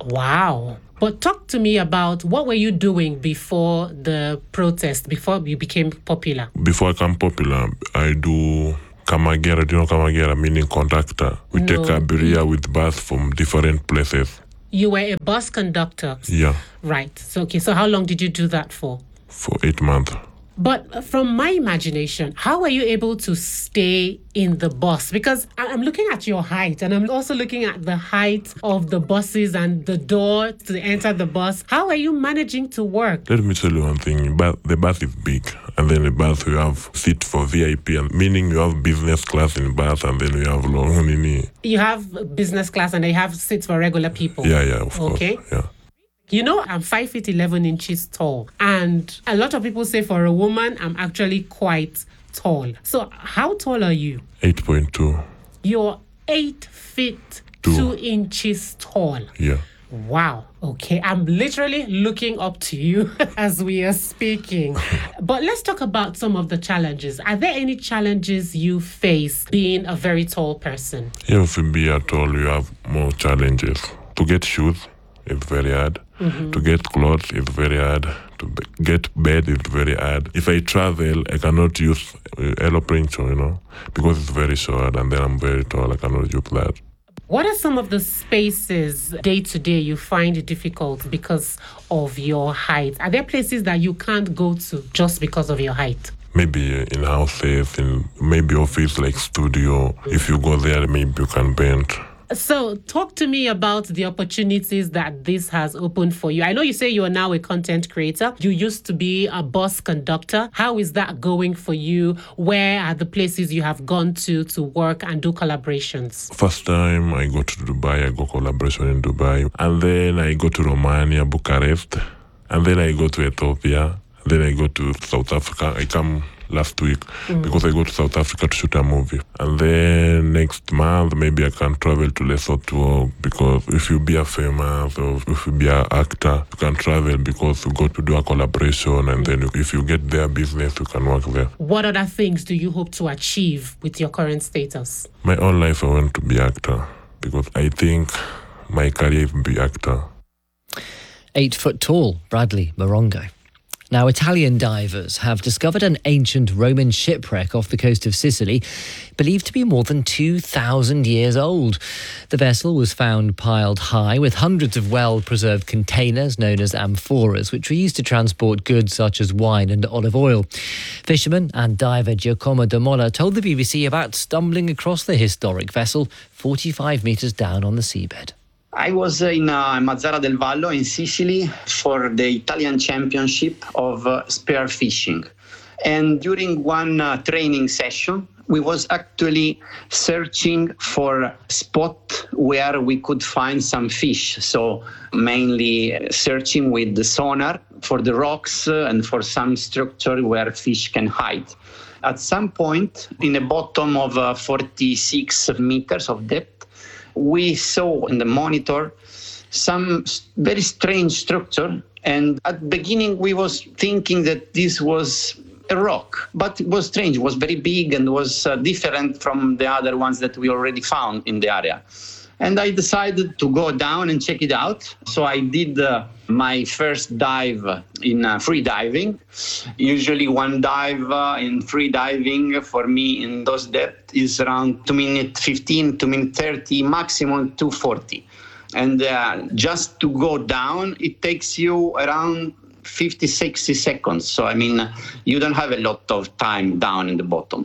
Wow. But talk to me about what were you doing before the protest, before you became popular? Before I come popular, I do Kamagera. Do you know Kamagera, meaning conductor? We No. take Abiria with bus from different places. You were a bus conductor. Yeah, Right. So, okay, so how long did you do that for? for eight months. But from my imagination, how are you able to stay in the bus? Because I- I'm looking at your height and I'm also looking at the height of the buses and the door to enter the bus. How are you managing to work? Let me tell you one thing. But the bus is big, and then the bus you have seat for V I P, and meaning you have business class in bus, and then you have long nini. You have business class and they have seats for regular people. Yeah, yeah, of course. Okay. Yeah. You know, I'm five feet eleven inches tall, and a lot of people say for a woman, I'm actually quite tall. So, how tall are you? eight point two. You're eight feet Two. two inches tall. Yeah. Wow. Okay. I'm literally looking up to you as we are speaking. But let's talk about some of the challenges. Are there any challenges you face being a very tall person? Yeah, if you be at all, you have more challenges. To get shoes is very hard. Mhm. To get clothes is very hard. To be- get bed is very hard. If I travel, I cannot use uh, aeroplane, you know, because it's very short, and then I'm very tall. I cannot use that. What are some of the spaces day to day you find difficult because of your height? Are there places that you can't go to just because of your height? Maybe uh, in houses, in maybe office like studio. If you go there, maybe you can bend. So, talk to me about the opportunities that this has opened for you. I know you say you are now a content creator. You used to be a bus conductor. How is that going for you? Where are the places you have gone to to work and do collaborations? First time I go to Dubai, I go collaboration in Dubai. And then I go to Romania, Bucharest. And then I go to Ethiopia. Then I go to South Africa. I come last week Mm. because I go to South Africa to shoot a movie. And then next month, maybe I can travel to Lesotho, because if you be a famous or if you be an actor, you can travel because you go to do a collaboration, and then if you get their business, you can work there. What other things do you hope to achieve with your current status? My whole life I want to be actor, because I think my career is be actor. Eight foot tall Bradley Morongo. Now, Italian divers have discovered an ancient Roman shipwreck off the coast of Sicily, believed to be more than two thousand years old. The vessel was found piled high with hundreds of well-preserved containers known as amphoras, which were used to transport goods such as wine and olive oil. Fisherman and diver Giacomo De Mola told the B B C about stumbling across the historic vessel forty-five metres down on the seabed. I was in uh, Mazara del Vallo in Sicily for the Italian Championship of uh, spear fishing. And during one uh, training session, we was actually searching for a spot where we could find some fish. So mainly searching with the sonar for the rocks uh, and for some structure where fish can hide. At some point, in the bottom of uh, forty-six meters of depth, we saw in the monitor some very strange structure. And at the beginning, we was thinking that this was a rock, but it was strange. It was very big and was uh, different from the other ones that we already found in the area. And I decided to go down and check it out. So I did uh, my first dive in uh, free diving. Usually one dive uh, in free diving for me in those depths is around two minutes fifteen, two minutes thirty, maximum two forty. And uh, just to go down, it takes you around fifty, sixty seconds. So, I mean, you don't have a lot of time down in the bottom.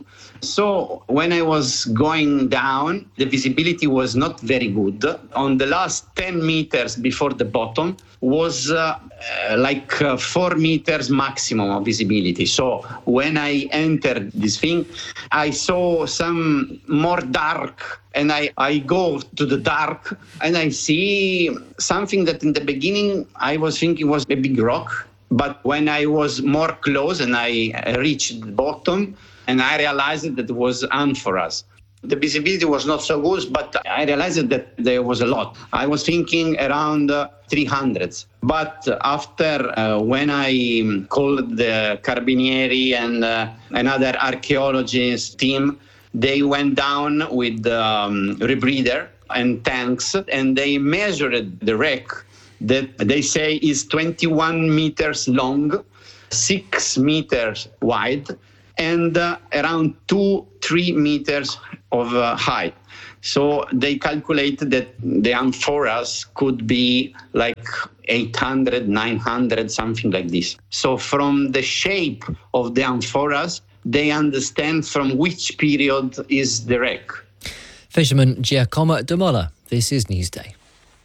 So when I was going down, the visibility was not very good. On the last ten meters before the bottom was uh, uh, like uh, four meters maximum of visibility. So when I entered this thing, I saw some more dark, and I, I go to the dark and I see something that in the beginning I was thinking was a big rock. But when I was more close and I reached the bottom, and I realized that it was amphoras. The visibility was not so good, but I realized that there was a lot. I was thinking around uh, three hundred. But after, uh, when I called the Carabinieri and uh, another archaeologist team, they went down with um, rebreather and tanks, and they measured the wreck that they say is twenty-one meters long, six meters wide, and uh, around two, three meters of uh, height. So they calculated that the amphoras could be like eight hundred, nine hundred, something like this. So from the shape of the amphoras, they understand from which period is the wreck. Fisherman Giacomo Damola, this is Newsday.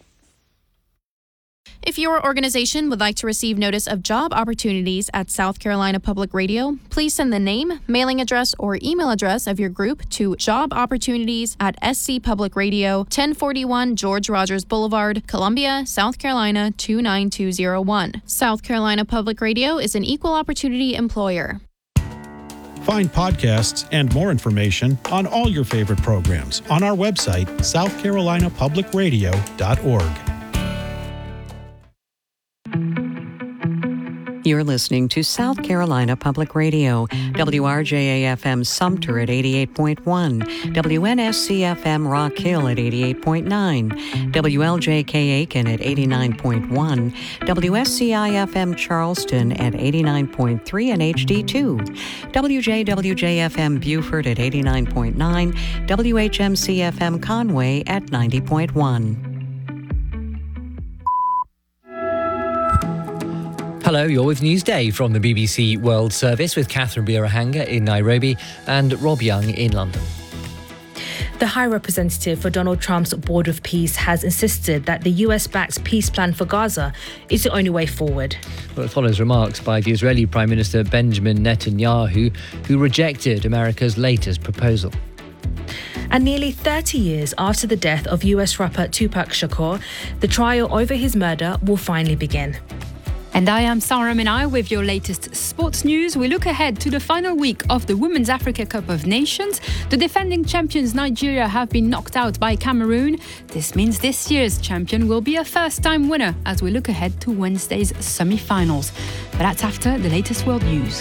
If your organization would like to receive notice of job opportunities at South Carolina Public Radio, please send the name, mailing address, or email address of your group to job opportunities at S C Public Radio, ten forty-one George Rogers Boulevard, Columbia, South Carolina two nine two zero one. South Carolina Public Radio is an equal opportunity employer. Find podcasts and more information on all your favorite programs on our website, south carolina public radio dot org. You're listening to South Carolina Public Radio, W R J A F M Sumter at eighty-eight point one, W N S C F M Rock Hill at eighty-eight point nine, W L J K Aiken at eighty-nine point one, W S C I F M Charleston at eighty-nine point three and H D two, W J W J F M Beaufort at eighty-nine point nine, W H M C F M Conway at ninety point one. Hello, you're with Newsday from the B B C World Service with Catherine Birahanga in Nairobi and Rob Young in London. The High Representative for Donald Trump's Board of Peace has insisted that the U S-backed peace plan for Gaza is the only way forward. Well, it follows remarks by the Israeli Prime Minister Benjamin Netanyahu, who rejected America's latest proposal. And nearly thirty years after the death of U S rapper Tupac Shakur, the trial over his murder will finally begin. And I am Sarah Menai with your latest sports news. We look ahead to the final week of the Women's Africa Cup of Nations. The defending champions Nigeria have been knocked out by Cameroon. This means this year's champion will be a first-time winner as we look ahead to Wednesday's semi-finals. But that's after the latest world news.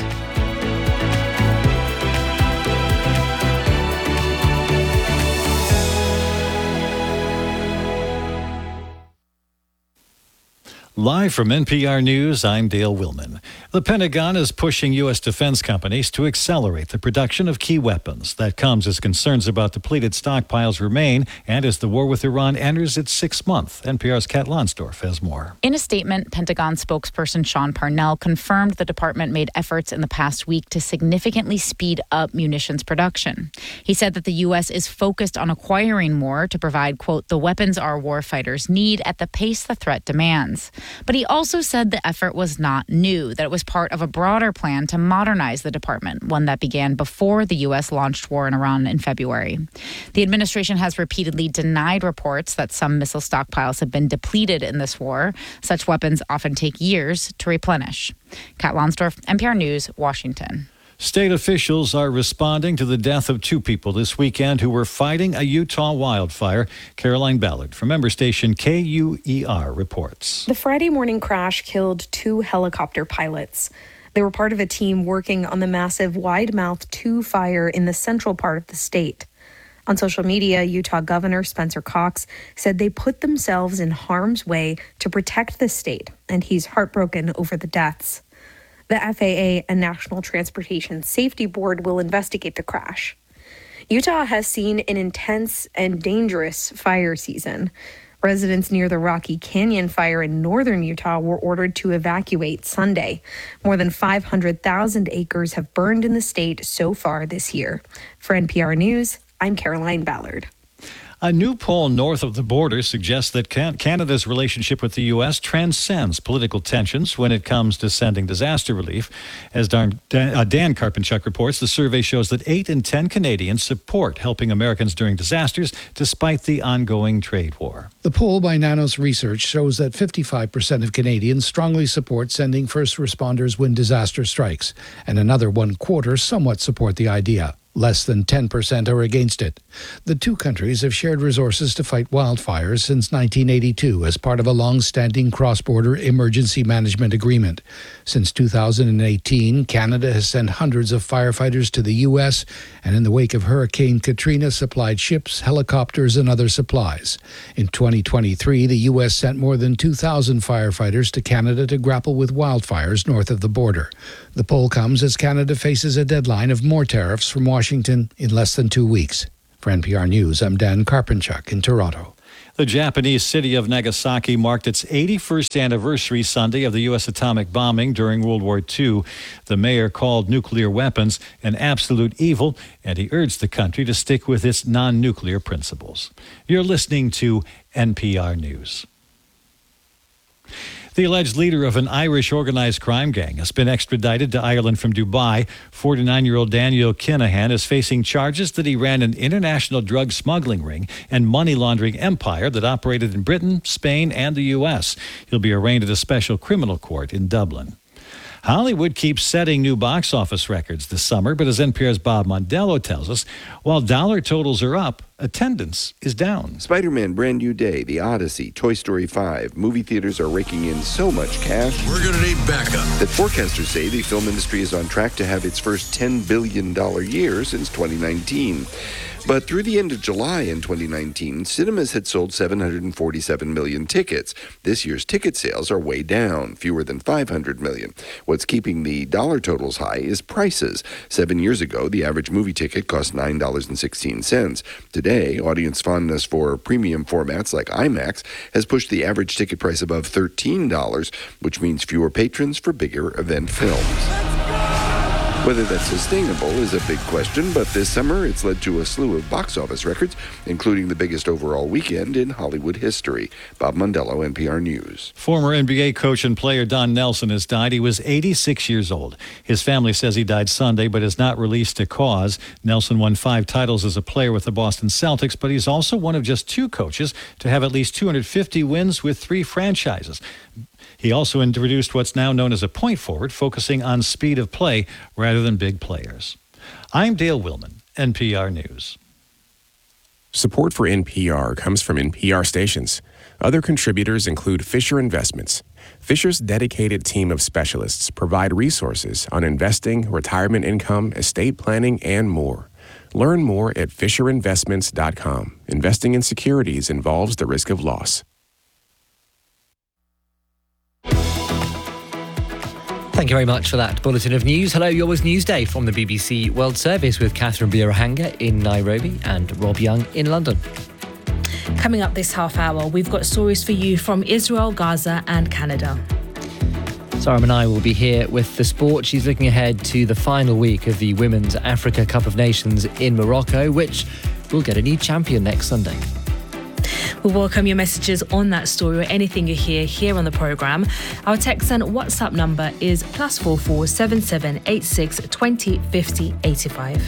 Live from N P R News, I'm Dale Willman. The Pentagon is pushing U S defense companies to accelerate the production of key weapons. That comes as concerns about depleted stockpiles remain and as the war with Iran enters its sixth month. N P R's Kat Lonsdorf has more. In a statement, Pentagon spokesperson Sean Parnell confirmed the department made efforts in the past week to significantly speed up munitions production. He said that the U S is focused on acquiring more to provide, quote, the weapons our warfighters need at the pace the threat demands. But he also said the effort was not new, that it was part of a broader plan to modernize the department, one that began before the U S launched war in Iran in February. The administration has repeatedly denied reports that some missile stockpiles have been depleted in this war. Such weapons often take years to replenish. Kat Lonsdorf, N P R News, Washington. State officials are responding to the death of two people this weekend who were fighting a Utah wildfire. Caroline Ballard from member station K U E R reports. The Friday morning crash killed two helicopter pilots. They were part of a team working on the massive Wide Mouth two fire in the central part of the state. On social media, Utah Governor Spencer Cox said they put themselves in harm's way to protect the state, and he's heartbroken over the deaths. The F A A and National Transportation Safety Board will investigate the crash. Utah has seen an intense and dangerous fire season. Residents near the Rocky Canyon fire in northern Utah were ordered to evacuate Sunday. More than five hundred thousand acres have burned in the state so far this year. For N P R News, I'm Caroline Ballard. A new poll north of the border suggests that Canada's relationship with the U S transcends political tensions when it comes to sending disaster relief. As Dan, uh, Dan Karpenchuk reports, the survey shows that eight in ten Canadians support helping Americans during disasters despite the ongoing trade war. The poll by Nanos Research shows that fifty-five percent of Canadians strongly support sending first responders when disaster strikes, and another one quarter somewhat support the idea. Less than ten percent are against it. The two countries have shared resources to fight wildfires since nineteen eighty-two as part of a long-standing cross-border emergency management agreement. Since two thousand eighteen, Canada has sent hundreds of firefighters to the U S and in the wake of Hurricane Katrina supplied ships, helicopters, and other supplies. In twenty twenty-three, the U S sent more than two thousand firefighters to Canada to grapple with wildfires north of the border. The poll comes as Canada faces a deadline of more tariffs from Washington in less than two weeks. For N P R News, I'm Dan Karpenchuk in Toronto. The Japanese city of Nagasaki marked its eighty-first anniversary Sunday of the U S atomic bombing during World War Two. The mayor called nuclear weapons an absolute evil, and he urged the country to stick with its non-nuclear principles. You're listening to N P R News. The alleged leader of an Irish organized crime gang has been extradited to Ireland from Dubai. forty-nine-year-old Daniel Kinahan is facing charges that he ran an international drug smuggling ring and money laundering empire that operated in Britain, Spain, and the U S. He'll be arraigned at a special criminal court in Dublin. Hollywood keeps setting new box office records this summer, but as N P R's Bob Mondello tells us, while dollar totals are up, attendance is down. Spider-Man Brand New Day, The Odyssey, Toy Story five. Movie theaters are raking in so much cash. We're going to need backup. That forecasters say the film industry is on track to have its first ten billion dollars year since twenty nineteen. But through the end of July in twenty nineteen, cinemas had sold seven hundred forty-seven million tickets. This year's ticket sales are way down, fewer than five hundred million. What's keeping the dollar totals high is prices. Seven years ago, the average movie ticket cost nine dollars and sixteen cents. Today, audience fondness for premium formats like IMAX has pushed the average ticket price above thirteen dollars, which means fewer patrons for bigger event films. Whether that's sustainable is a big question, but this summer it's led to a slew of box office records, including the biggest overall weekend in Hollywood history. Bob Mondello, N P R News. Former N B A coach and player Don Nelson has died. He was eighty-six years old. His family says he died Sunday, but has not released a cause. Nelson won five titles as a player with the Boston Celtics, but he's also one of just two coaches to have at least two hundred fifty wins with three franchises. He also introduced what's now known as a point forward, focusing on speed of play rather than big players. I'm Dale Willman, N P R News. Support for N P R comes from N P R stations. Other contributors include Fisher Investments. Fisher's dedicated team of specialists provide resources on investing, retirement income, estate planning, and more. Learn more at fisher investments dot com. Investing in securities involves the risk of loss. Thank you very much for that bulletin of news. Hello, Yours Newsday from the B B C World Service with Catherine Birahanga in Nairobi and Rob Young in London. Coming up this half hour, we've got stories for you from Israel, Gaza and Canada. Sarah and I will be here with the sport. She's looking ahead to the final week of the Women's Africa Cup of Nations in Morocco, which will get a new champion next Sunday. We'll welcome your messages on that story or anything you hear here on the programme. Our text and WhatsApp number is plus four four seven seven eight six twenty fifty eighty five.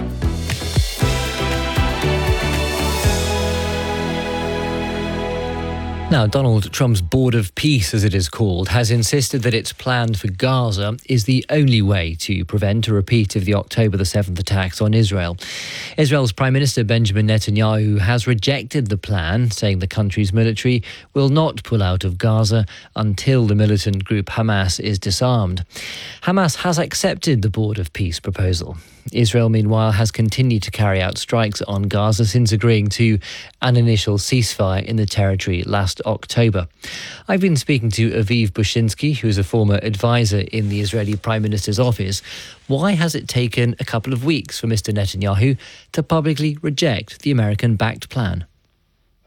Now, Donald Trump's Board of Peace, as it is called, has insisted that its plan for Gaza is the only way to prevent a repeat of the October the seventh attacks on Israel. Israel's Prime Minister Benjamin Netanyahu has rejected the plan, saying the country's military will not pull out of Gaza until the militant group Hamas is disarmed. Hamas has accepted the Board of Peace proposal. Israel, meanwhile, has continued to carry out strikes on Gaza since agreeing to an initial ceasefire in the territory last October. I've been speaking to Aviv Bushinsky, who is a former advisor in the Israeli Prime Minister's office. Why has it taken a couple of weeks for Mister Netanyahu to publicly reject the American-backed plan?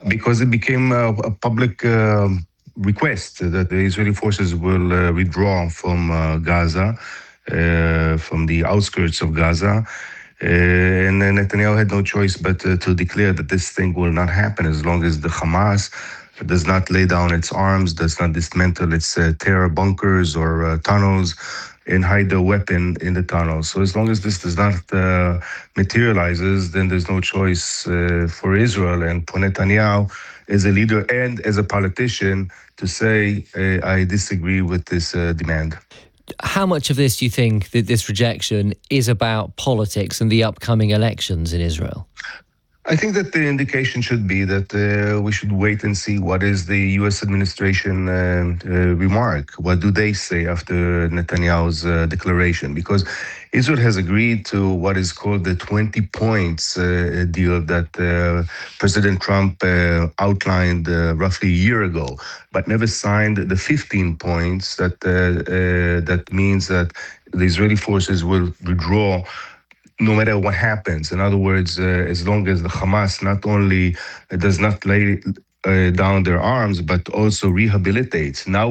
because it became a, a public uh, request that the Israeli forces will uh, withdraw from uh, Gaza, uh, from the outskirts of Gaza. Uh, and then Netanyahu had no choice but uh, to declare that this thing will not happen as long as the Hamas does not lay down its arms, does not dismantle its uh, terror bunkers or uh, tunnels, and hide the weapon in the tunnels. So as long as this does not uh, materializes, then there's no choice uh, for Israel and for Netanyahu as a leader and as a politician to say, uh, I disagree with this uh, demand. How much of this do you think that this rejection is about politics and the upcoming elections in Israel? I think that the indication should be that uh, we should wait and see what is the U S administration uh, uh, remark. What do they say after Netanyahu's uh, declaration? Because Israel has agreed to what is called the twenty points uh, deal that uh, President Trump uh, outlined uh, roughly a year ago, but never signed the fifteen points that uh, uh, that means that the Israeli forces will withdraw no matter what happens. In other words, uh, as long as the Hamas not only uh, does not lay uh, down their arms, but also rehabilitates. Now